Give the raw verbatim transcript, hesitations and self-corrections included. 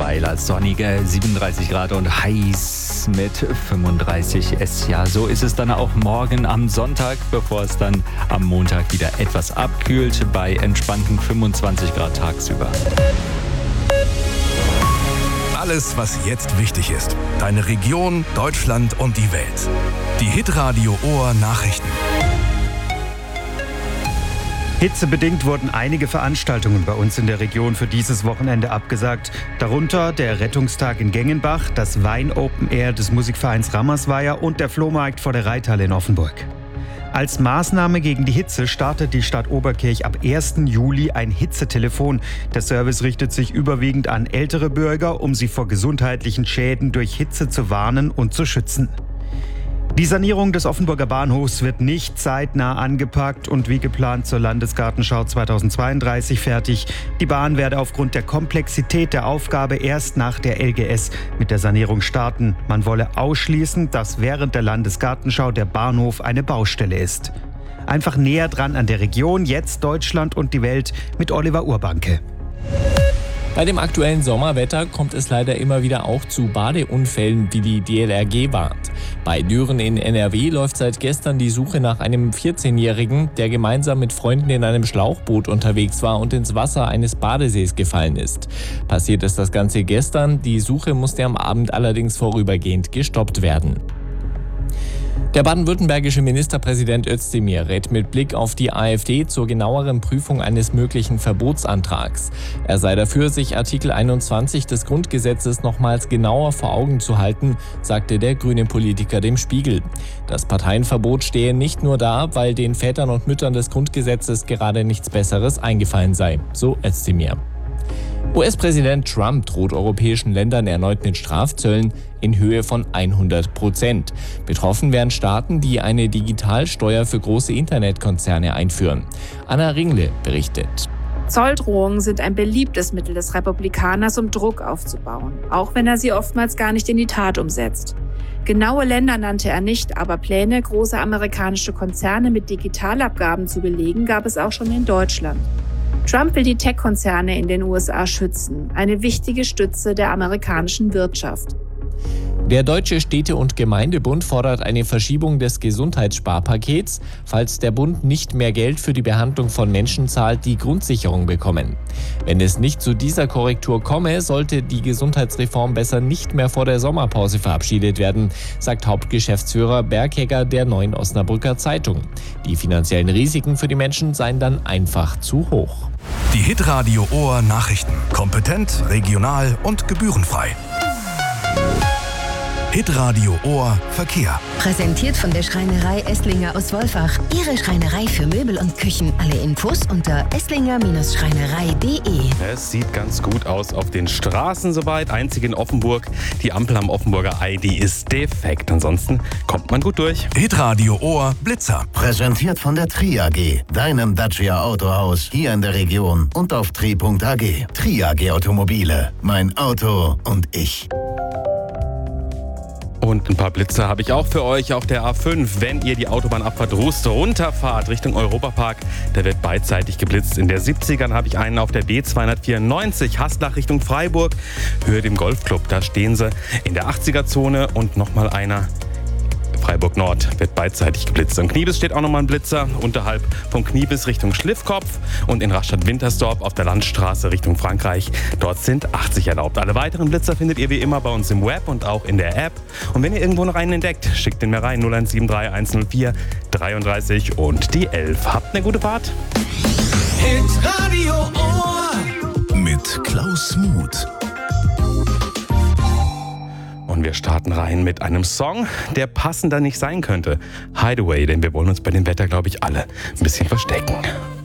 Weiler. Sonnige siebenunddreißig Grad und heiß mit fünfunddreißig S. Ja, so ist es dann auch morgen am Sonntag, bevor es dann am Montag wieder etwas abkühlt bei entspannten fünfundzwanzig Grad tagsüber. Alles, was jetzt wichtig ist. Deine Region, Deutschland und die Welt. Die Hitradio Ohr Nachrichten. Hitzebedingt wurden einige Veranstaltungen bei uns in der Region für dieses Wochenende abgesagt. Darunter der Rettungstag in Gengenbach, das Wein-Open Air des Musikvereins Rammersweier und der Flohmarkt vor der Reithalle in Offenburg. Als Maßnahme gegen die Hitze startet die Stadt Oberkirch ab ersten Juli ein Hitzetelefon. Der Service richtet sich überwiegend an ältere Bürger, um sie vor gesundheitlichen Schäden durch Hitze zu warnen und zu schützen. Die Sanierung des Offenburger Bahnhofs wird nicht zeitnah angepackt und wie geplant zur Landesgartenschau zweitausendzweiunddreißig fertig. Die Bahn werde aufgrund der Komplexität der Aufgabe erst nach der L G S mit der Sanierung starten. Man wolle ausschließen, dass während der Landesgartenschau der Bahnhof eine Baustelle ist. Einfach näher dran an der Region, jetzt Deutschland und die Welt mit Oliver Urbanke. Bei dem aktuellen Sommerwetter kommt es leider immer wieder auch zu Badeunfällen, wie die D L R G warnt. Bei Düren in N R W läuft seit gestern die Suche nach einem vierzehnjährigen, der gemeinsam mit Freunden in einem Schlauchboot unterwegs war und ins Wasser eines Badesees gefallen ist. Passiert ist das Ganze gestern, die Suche musste am Abend allerdings vorübergehend gestoppt werden. Der baden-württembergische Ministerpräsident Özdemir rät mit Blick auf die AfD zur genaueren Prüfung eines möglichen Verbotsantrags. Er sei dafür, sich Artikel einundzwanzig des Grundgesetzes nochmals genauer vor Augen zu halten, sagte der grüne Politiker dem Spiegel. Das Parteienverbot stehe nicht nur da, weil den Vätern und Müttern des Grundgesetzes gerade nichts Besseres eingefallen sei, so Özdemir. U S-Präsident Trump droht europäischen Ländern erneut mit Strafzöllen in Höhe von hundert Prozent. Betroffen wären Staaten, die eine Digitalsteuer für große Internetkonzerne einführen. Anna Ringle berichtet. Zolldrohungen sind ein beliebtes Mittel des Republikaners, um Druck aufzubauen, auch wenn er sie oftmals gar nicht in die Tat umsetzt. Genaue Länder nannte er nicht, aber Pläne, große amerikanische Konzerne mit Digitalabgaben zu belegen, gab es auch schon in Deutschland. Trump will die Tech-Konzerne in den U S A schützen, eine wichtige Stütze der amerikanischen Wirtschaft. Der Deutsche Städte- und Gemeindebund fordert eine Verschiebung des Gesundheitssparpakets, falls der Bund nicht mehr Geld für die Behandlung von Menschen zahlt, die Grundsicherung bekommen. Wenn es nicht zu dieser Korrektur komme, sollte die Gesundheitsreform besser nicht mehr vor der Sommerpause verabschiedet werden, sagt Hauptgeschäftsführer Berghegger der Neuen Osnabrücker Zeitung. Die finanziellen Risiken für die Menschen seien dann einfach zu hoch. Die Hitradio Ohr Nachrichten. Kompetent, regional und gebührenfrei. Hitradio Ohr Verkehr. Präsentiert von der Schreinerei Esslinger aus Wolfach. Ihre Schreinerei für Möbel und Küchen. Alle Infos unter esslinger Schreinerei punkt de. Es sieht ganz gut aus auf den Straßen soweit. Einzig in Offenburg. Die Ampel am Offenburger Ei, die ist defekt. Ansonsten kommt man gut durch. Hitradio Ohr Blitzer. Präsentiert von der Tri A G. Deinem Dacia Autohaus. Hier in der Region und auf tri punkt a g. Tri A G Automobile. Mein Auto und ich. Und ein paar Blitze habe ich auch für euch auf der A fünf. Wenn ihr die Autobahnabfahrt Rust runterfahrt Richtung Europapark, da wird beidseitig geblitzt. In der siebzigern habe ich einen auf der B zweihundertvierundneunzig, Haslach Richtung Freiburg, Höhe dem Golfclub. Da stehen sie in der achtziger-Zone und nochmal einer. Freiburg Nord wird beidseitig geblitzt. In Kniebis steht auch nochmal ein Blitzer unterhalb von Kniebis Richtung Schliffkopf und in Rastatt-Wintersdorf auf der Landstraße Richtung Frankreich. Dort sind achtzig erlaubt. Alle weiteren Blitzer findet ihr wie immer bei uns im Web und auch in der App. Und wenn ihr irgendwo noch einen entdeckt, schickt den mir rein. null eins sieben drei eins null vier dreiunddreißig und die elf. Habt eine gute Fahrt. Hitradio Ohr mit Klaus Muth. Und wir starten rein mit einem Song, der passender nicht sein könnte. Hideaway, denn wir wollen uns bei dem Wetter, glaube ich, alle ein bisschen verstecken.